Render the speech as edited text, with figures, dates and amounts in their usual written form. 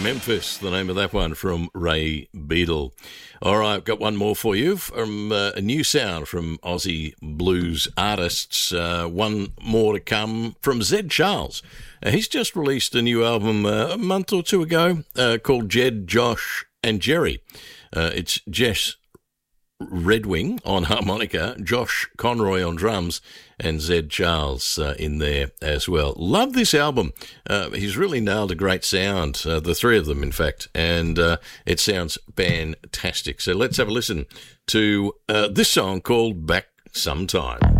Memphis, the name of that one from Ray Beadle. All right, I've got one more for you from a new sound from Aussie blues artists. One more to come from Zed Charles. He's just released a new album a month or two ago called Jed, Josh and Jerry. It's Jess Redwing on harmonica, Josh Conroy on drums, and Zed Charles in there as well. Love this album. He's really nailed a great sound, the three of them, in fact, and it sounds fantastic. So let's have a listen to this song called Back Sometime.